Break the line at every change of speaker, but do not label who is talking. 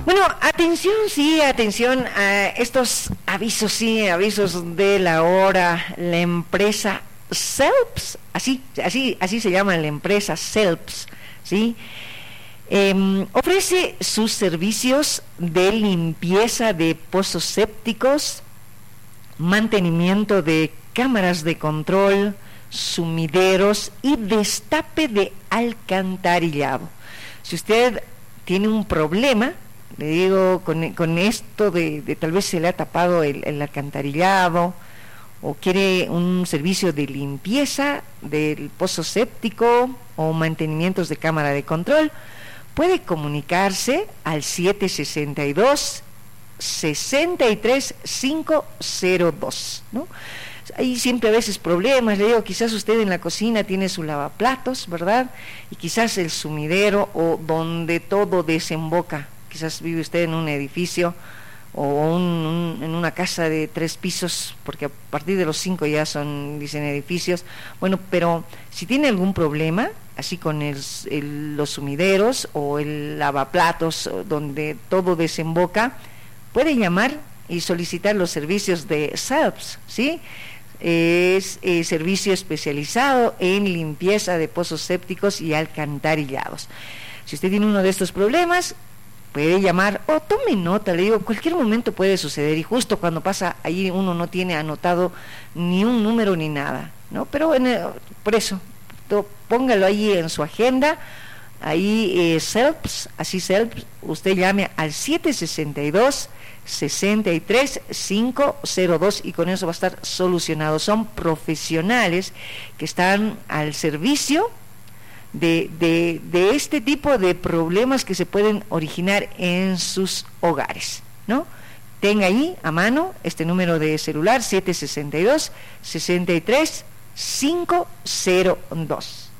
Bueno, atención a estos avisos, avisos de la hora. La empresa Selps, así se llama la empresa Selps, ¿sí? Ofrece sus servicios de limpieza de pozos sépticos, mantenimiento de cámaras de control, sumideros y destape de alcantarillado. Si usted tiene un problema, le digo, con esto de tal vez se le ha tapado el alcantarillado, o quiere un servicio de limpieza del pozo séptico o mantenimientos de cámara de control, puede comunicarse al 762-63502, ¿no? Hay siempre a veces problemas, le digo, quizás usted en la cocina tiene su lavaplatos, ¿verdad? Y quizás el sumidero o donde todo desemboca, quizás vive usted en un edificio o en una casa de 3 pisos, porque a partir de los 5 ya dicen edificios. Bueno, pero si tiene algún problema, así con los sumideros o el lavaplatos donde todo desemboca, puede llamar y solicitar los servicios de Selps, ¿sí? Es servicio especializado en limpieza de pozos sépticos y alcantarillados. Si usted tiene uno de estos problemas, puede llamar o tome nota, le digo, cualquier momento puede suceder, y justo cuando pasa ahí uno no tiene anotado ni un número ni nada, ¿no? Pero por eso, póngalo ahí en su agenda, ahí Selps, así Selps, usted llame al 762-63502 y con eso va a estar solucionado. Son profesionales que están al servicio de este tipo de problemas que se pueden originar en sus hogares, ¿no? Tenga ahí a mano este número de celular, 762-63502.